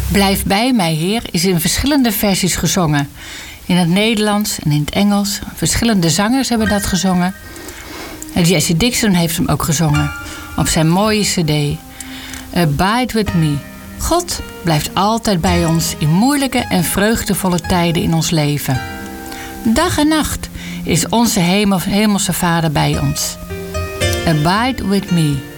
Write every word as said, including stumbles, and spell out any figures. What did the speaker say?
Blijf bij mij, Heer is in verschillende versies gezongen. In het Nederlands en in het Engels. Verschillende zangers hebben dat gezongen. En Jesse Dixon heeft hem ook gezongen op zijn mooie cd. Abide with me. God blijft altijd bij ons in moeilijke en vreugdevolle tijden in ons leven. Dag en nacht is onze hemel, hemelse Vader bij ons. Abide with me.